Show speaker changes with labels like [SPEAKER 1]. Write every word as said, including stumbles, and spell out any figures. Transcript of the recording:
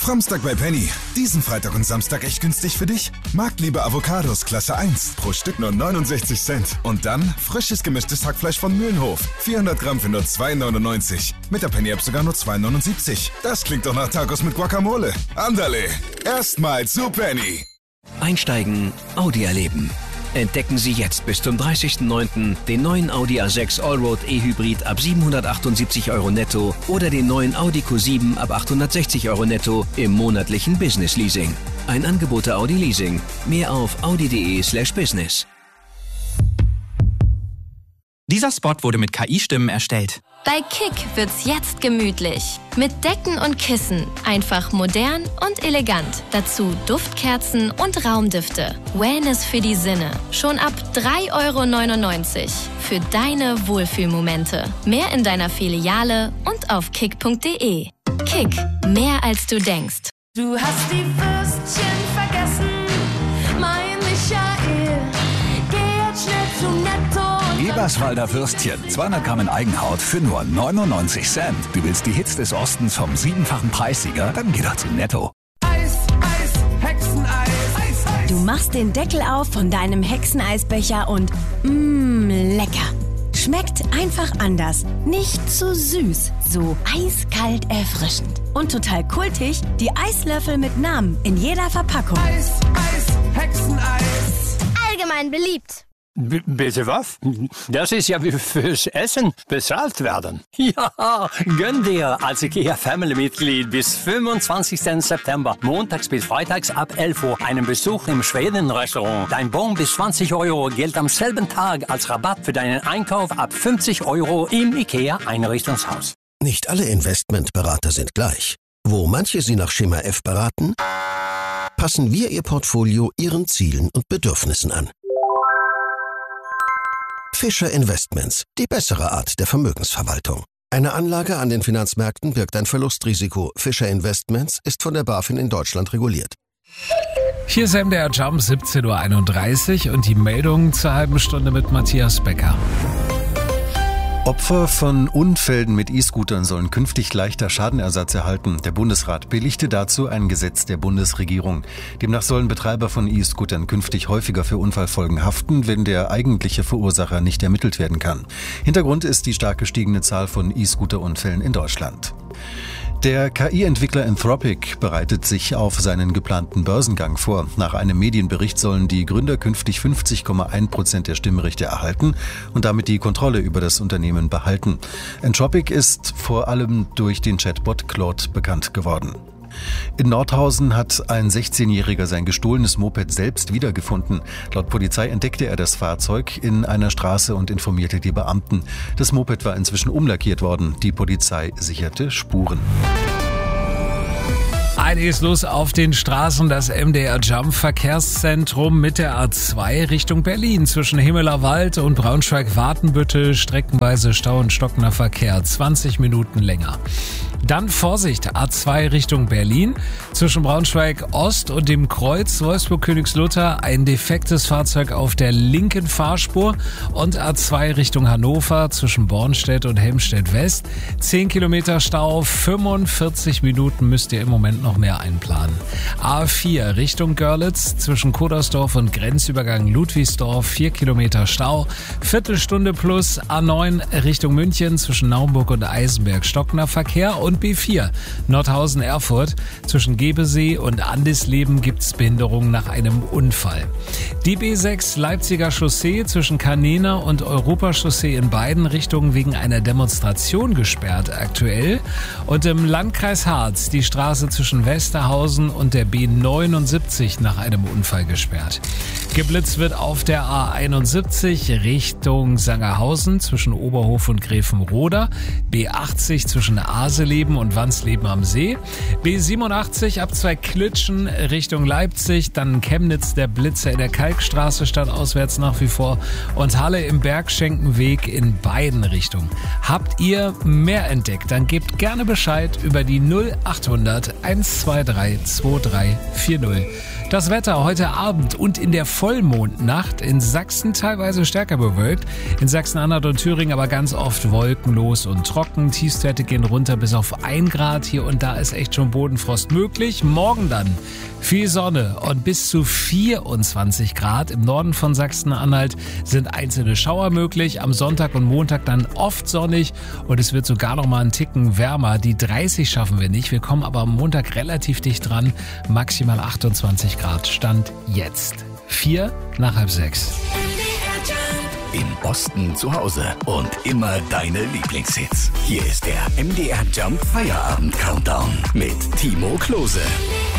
[SPEAKER 1] Framstag bei Penny. Diesen Freitag und Samstag echt günstig für dich? Marktliebe Avocados Klasse eins. Pro Stück nur neunundsechzig Cent. Und dann frisches gemischtes Hackfleisch von Mühlenhof. vierhundert Gramm für nur zwei neunundneunzig. Mit der Penny-App sogar nur zwei neunundsiebzig. Das klingt doch nach Tacos mit Guacamole. Andale. Erstmal zu Penny.
[SPEAKER 2] Einsteigen, Audi erleben. Entdecken Sie jetzt bis zum dreißigsten neunten den neuen Audi A sechs Allroad E-Hybrid ab siebenhundertachtundsiebzig Euro netto oder den neuen Audi Q sieben ab achthundertsechzig Euro netto im monatlichen Business Leasing. Ein Angebot der Audi Leasing. Mehr auf audi.de slash business.
[SPEAKER 3] Dieser Spot wurde mit K I-Stimmen erstellt.
[SPEAKER 4] Bei Kick wird's jetzt gemütlich. Mit Decken und Kissen. Einfach modern und elegant. Dazu Duftkerzen und Raumdüfte. Wellness für die Sinne. Schon ab drei Euro neunundneunzig. Für deine Wohlfühlmomente. Mehr in deiner Filiale und auf kick punkt de. Kick. Mehr als du denkst.
[SPEAKER 5] Du hast die Würstchen vergessen, mein Michael. Geh jetzt schnell zu Netto.
[SPEAKER 6] Eberswalder Würstchen, zweihundert Gramm in Eigenhaut für nur neunundneunzig Cent. Du willst die Hits des Ostens vom siebenfachen Preissieger? Dann geh doch zu Netto.
[SPEAKER 5] Eis, Eis, Hexeneis. Eis, Eis.
[SPEAKER 7] Du machst den Deckel auf von deinem Hexeneisbecher und mmm, lecker. Schmeckt einfach anders. Nicht zu süß, so eiskalt erfrischend. Und total kultig, die Eislöffel mit Namen in jeder Verpackung.
[SPEAKER 5] Eis, Eis, Hexeneis.
[SPEAKER 8] Allgemein beliebt.
[SPEAKER 9] B- bitte was? Das ist ja wie fürs Essen bezahlt werden. Ja, gönn dir als IKEA-Family-Mitglied bis fünfundzwanzigsten September, montags bis freitags ab elf Uhr, einen Besuch im Schweden-Restaurant. Dein Bon bis zwanzig Euro gilt am selben Tag als Rabatt für deinen Einkauf ab fünfzig Euro im IKEA-Einrichtungshaus.
[SPEAKER 10] Nicht alle Investmentberater sind gleich. Wo manche Sie nach Schema F beraten, passen wir Ihr Portfolio Ihren Zielen und Bedürfnissen an. Fischer Investments, die bessere Art der Vermögensverwaltung. Eine Anlage an den Finanzmärkten birgt ein Verlustrisiko. Fischer Investments ist von der BaFin in Deutschland reguliert.
[SPEAKER 11] Hier ist M D R Jump, siebzehn Uhr einunddreißig und die Meldung zur halben Stunde mit Matthias Becker.
[SPEAKER 12] Opfer von Unfällen mit E-Scootern sollen künftig leichter Schadenersatz erhalten. Der Bundesrat billigte dazu ein Gesetz der Bundesregierung. Demnach sollen Betreiber von E-Scootern künftig häufiger für Unfallfolgen haften, wenn der eigentliche Verursacher nicht ermittelt werden kann. Hintergrund ist die stark gestiegene Zahl von E-Scooter-Unfällen in Deutschland. Der K I-Entwickler Anthropic bereitet sich auf seinen geplanten Börsengang vor. Nach einem Medienbericht sollen die Gründer künftig fünfzig Komma eins Prozent der Stimmrechte erhalten und damit die Kontrolle über das Unternehmen behalten. Anthropic ist vor allem durch den Chatbot Claude bekannt geworden. In Nordhausen hat ein sechzehnjähriger sein gestohlenes Moped selbst wiedergefunden. Laut Polizei entdeckte er das Fahrzeug in einer Straße und informierte die Beamten. Das Moped war inzwischen umlackiert worden. Die Polizei sicherte Spuren.
[SPEAKER 11] Einiges los auf den Straßen. Das M D R Jump Verkehrszentrum mit der A zwei Richtung Berlin. Zwischen Himmelerwald und Braunschweig-Watenbüttel streckenweise Stau und stockender Verkehr. zwanzig Minuten länger. Dann Vorsicht, A zwei Richtung Berlin. Zwischen Braunschweig Ost und dem Kreuz Wolfsburg-Königslutter ein defektes Fahrzeug auf der linken Fahrspur. Und A zwei Richtung Hannover zwischen Bornstedt und Helmstedt West. zehn Kilometer Stau, fünfundvierzig Minuten müsst ihr im Moment noch mehr einplanen. A vier Richtung Görlitz zwischen Kodersdorf und Grenzübergang Ludwigsdorf, vier Kilometer Stau, Viertelstunde plus. A neun Richtung München zwischen Naumburg und Eisenberg stockender Verkehr. Und B vier Nordhausen-Erfurt zwischen Gebesee und Andisleben gibt's Behinderungen nach einem Unfall. Die B sechs Leipziger Chaussee zwischen Kanena und Europachaussee in beiden Richtungen wegen einer Demonstration gesperrt aktuell. Und im Landkreis Harz die Straße zwischen Westerhausen und der B neunundsiebzig nach einem Unfall gesperrt. Geblitzt wird auf der A einundsiebzig Richtung Sangerhausen zwischen Oberhof und Grevenroda, B achtzig zwischen Aseleben und Wansleben am See, B siebenundachtzig ab zwei Klitschen Richtung Leipzig, dann Chemnitz der Blitzer in der Kalkstraße stadtauswärts nach wie vor und Halle im Bergschenkenweg in beiden Richtungen. Habt ihr mehr entdeckt, dann gebt gerne Bescheid über die null achthundert eins zwei drei zwei drei vier null. Das Wetter heute Abend und in der Vor Vollmondnacht. In Sachsen teilweise stärker bewölkt. In Sachsen-Anhalt und Thüringen aber ganz oft wolkenlos und trocken. Tiefstwerte gehen runter bis auf ein Grad. Hier und da ist echt schon Bodenfrost möglich. Morgen dann viel Sonne und bis zu vierundzwanzig Grad. Im Norden von Sachsen-Anhalt sind einzelne Schauer möglich. Am Sonntag und Montag dann oft sonnig und es wird sogar noch mal einen Ticken wärmer. Die dreißig schaffen wir nicht. Wir kommen aber am Montag relativ dicht dran. Maximal achtundzwanzig Grad. Stand jetzt. Vier nach halb sechs.
[SPEAKER 6] Im Osten zu Hause und immer deine Lieblingshits. Hier ist der M D R Jump Feierabend Countdown mit Timo Klose.